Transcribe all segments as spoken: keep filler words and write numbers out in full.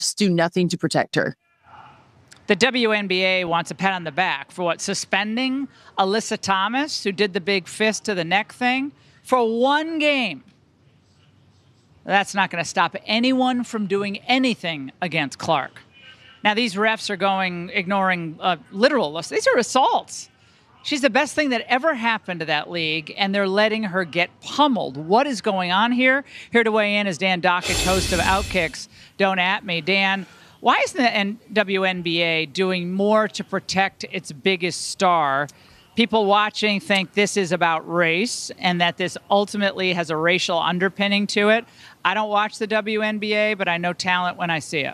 do nothing to protect her. The W N B A wants a pat on the back for what? Suspending Alyssa Thomas, who did the big fist to the neck thing, for one game. That's not going to stop anyone from doing anything against Clark. Now, these refs are going, ignoring uh, literal, these are assaults. She's the best thing that ever happened to that league, and they're letting her get pummeled. What is going on here? Here to weigh in is Dan Dakich, host of Outkicks. Don't at me. Dan, why isn't the W N B A doing more to protect its biggest star? People watching think this is about race and that this ultimately has a racial underpinning to it. I don't watch the W N B A, but I know talent when I see it.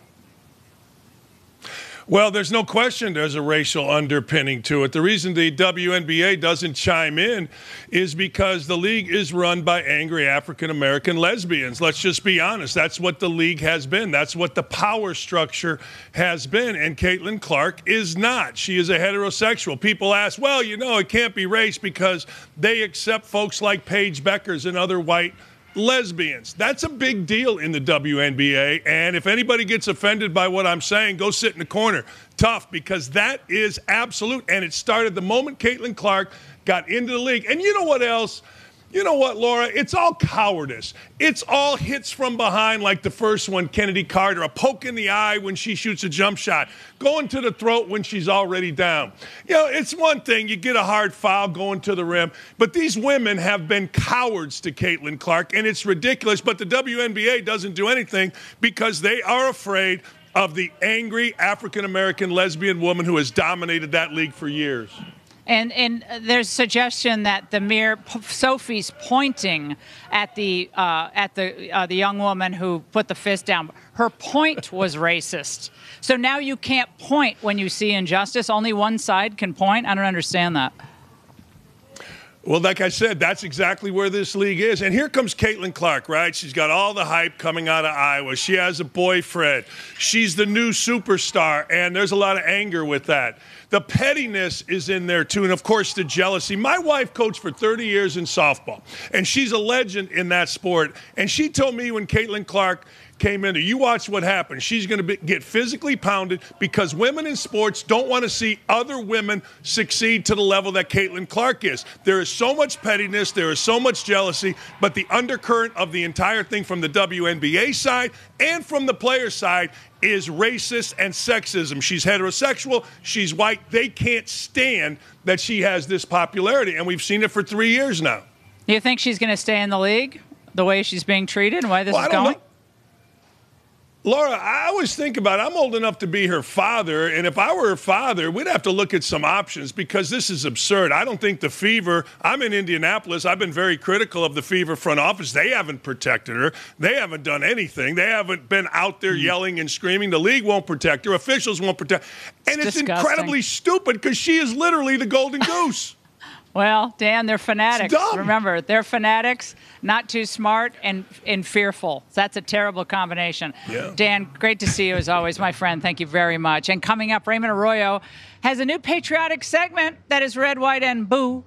Well, there's no question there's a racial underpinning to it. The reason the W N B A doesn't chime in is because the league is run by angry African-American lesbians. Let's just be honest. That's what the league has been. That's what the power structure has been. And Caitlin Clark is not. She is a heterosexual. People ask, well, you know, it can't be race because they accept folks like Paige Beckers and other white lesbians. That's a big deal in the W N B A, and if anybody gets offended by what I'm saying, go sit in the corner. Tough, because that is absolute, and it started the moment Caitlin Clark got into the league. And you know what else? You know what, Laura? It's all cowardice. It's all hits from behind like the first one, Kennedy Carter, a poke in the eye when she shoots a jump shot, going to the throat when she's already down. You know, it's one thing, you get a hard foul going to the rim, but these women have been cowards to Caitlin Clark, and it's ridiculous, but the W N B A doesn't do anything because they are afraid of the angry African-American lesbian woman who has dominated that league for years. And and there's suggestion that the mere Sophie's pointing at the uh, at the uh, the young woman who put the fist down. Her point was racist. So now you can't point when you see injustice. Only one side can point. I don't understand that. Well, like I said, that's exactly where this league is. And here comes Caitlin Clark, right? She's got all the hype coming out of Iowa. She has a boyfriend. She's the new superstar, and there's a lot of anger with that. The pettiness is in there, too, and, of course, the jealousy. My wife coached for thirty years in softball, and she's a legend in that sport. And she told me when Caitlin Clark came in, you watch what happens. She's going to get physically pounded because women in sports don't want to see other women succeed to the level that Caitlin Clark is. There is so much pettiness. There is so much jealousy. But the undercurrent of the entire thing from the W N B A side and from the player side is racist and sexism. She's heterosexual. She's white. They can't stand that she has this popularity. And we've seen it for three years now. Do you think she's going to stay in the league the way she's being treated and why this well, is going? Know. Laura, I always think about it. I'm old enough to be her father, and if I were her father, we'd have to look at some options because this is absurd. I don't think the Fever, I'm in Indianapolis. I've been very critical of the Fever front office. They haven't protected her. They haven't done anything. They haven't been out there yelling and screaming. The league won't protect her. Officials won't protect her. And it's, it's incredibly stupid because she is literally the golden goose. Well, Dan, they're fanatics. Remember, they're fanatics, not too smart, and, and fearful. So that's a terrible combination. Yeah. Dan, great to see you as always, my friend. Thank you very much. And coming up, Raymond Arroyo has a new patriotic segment that is Red, White, and Boo.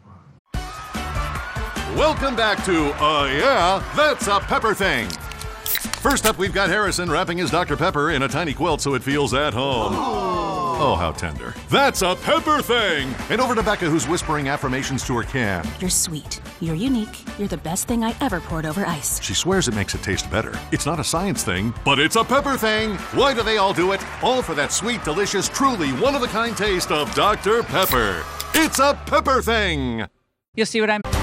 Welcome back to Uh Yeah, That's a Pepper Thing. First up, we've got Harrison wrapping his Doctor Pepper in a tiny quilt so it feels at home. Oh, how tender. That's a Pepper Thing! And over to Becca, who's whispering affirmations to her can. You're sweet. You're unique. You're the best thing I ever poured over ice. She swears it makes it taste better. It's not a science thing, but it's a Pepper Thing! Why do they all do it? All for that sweet, delicious, truly one-of-a-kind taste of Doctor Pepper. It's a Pepper Thing! You'll see what I'm...